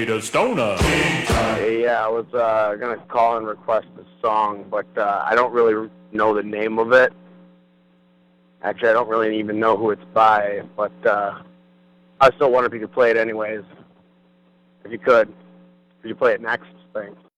Stoner. Hey, yeah, I was gonna call and request a song, but I don't really know the name of it. Actually, I don't really even know who it's by, but I still wonder if you could play it anyways. If you could. Could you play it next? Thanks.